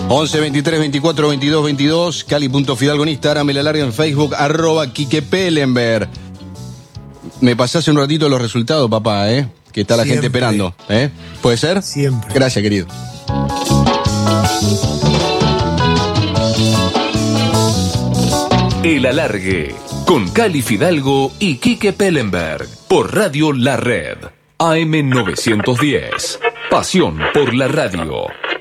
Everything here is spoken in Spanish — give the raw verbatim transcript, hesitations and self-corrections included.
once, veintitrés, veinticuatro, veintidós, veintidós, Cali.Fidalgo en Instagram, El Alargue en Facebook, arroba Quique Pellenberg. Me pasaste un ratito los resultados, papá, ¿eh? Que está la Siempre. gente esperando, ¿eh? ¿Puede ser? Siempre. Gracias, querido. El Alargue, con Cali Fidalgo y Quique Pellenberg, por Radio La Red, A M novecientos diez. Pasión por la radio.